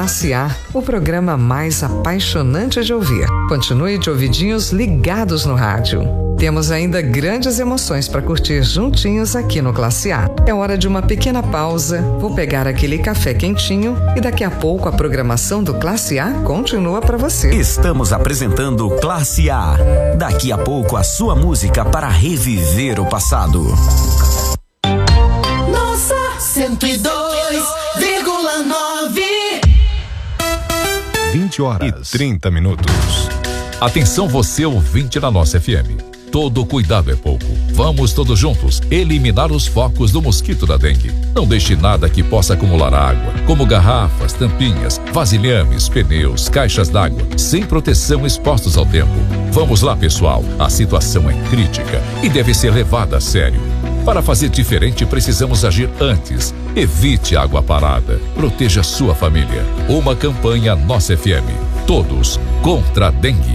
Classe A, o programa mais apaixonante de ouvir. Continue de ouvidinhos ligados no rádio. Temos ainda grandes emoções para curtir juntinhos aqui no Classe A. É hora de uma pequena pausa, vou pegar aquele café quentinho e daqui a pouco a programação do Classe A continua para você. Estamos apresentando Classe A. Daqui a pouco a sua música para reviver o passado. Nossa 102,9 20h30. Atenção você ouvinte da nossa FM. Todo cuidado é pouco. Vamos todos juntos eliminar os focos do mosquito da dengue. Não deixe nada que possa acumular água, como garrafas, tampinhas, vasilhames, pneus, caixas d'água, sem proteção expostos ao tempo. Vamos lá, pessoal. A situação é crítica e deve ser levada a sério. Para fazer diferente, precisamos agir antes. Evite água parada. Proteja sua família. Uma campanha Nossa FM. Todos contra a dengue.